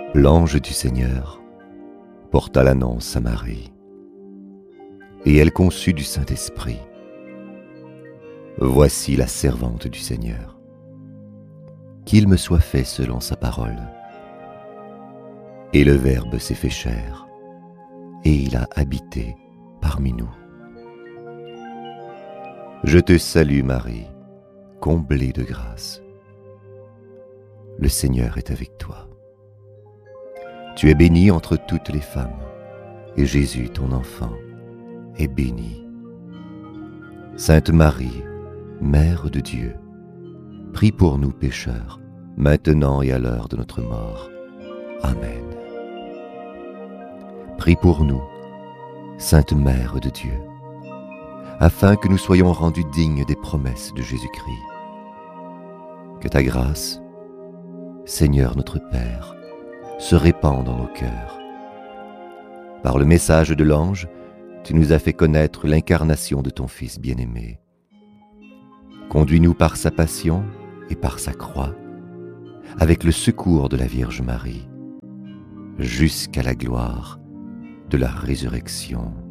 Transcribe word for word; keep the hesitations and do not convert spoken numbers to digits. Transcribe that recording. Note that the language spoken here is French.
L'ange du Seigneur porta l'annonce à Marie, et elle conçut du Saint-Esprit. Voici la servante du Seigneur. Qu'il me soit fait selon sa parole. Et le Verbe s'est fait chair, et il a habité parmi nous. Je te salue Marie, comblée de grâce. Le Seigneur est avec toi. Tu es bénie entre toutes les femmes, et Jésus, ton enfant, est béni. Sainte Marie, Mère de Dieu, prie pour nous pécheurs, maintenant et à l'heure de notre mort. Amen. Prie pour nous, Sainte Mère de Dieu, afin que nous soyons rendus dignes des promesses de Jésus-Christ. Que ta grâce, Seigneur notre Père, se répande dans nos cœurs. Par le message de l'ange, tu nous as fait connaître l'incarnation de ton Fils bien-aimé. Conduis-nous par sa passion et par sa croix, avec le secours de la Vierge Marie, jusqu'à la gloire de la résurrection.